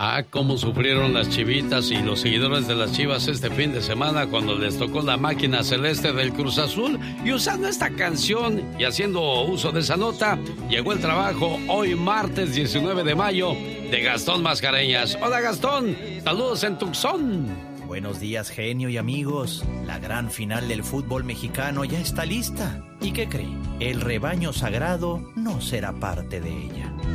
Ah, cómo sufrieron las chivitas y los seguidores de las Chivas este fin de semana cuando les tocó la máquina celeste del Cruz Azul. Y usando esta canción y haciendo uso de esa nota, llegó el trabajo hoy martes 19 de mayo de Gastón Mascareñas. Hola Gastón, saludos en Tucson. Buenos días, genio y amigos. La gran final del fútbol mexicano ya está lista. ¿Y qué cree? El rebaño sagrado no será parte de ella.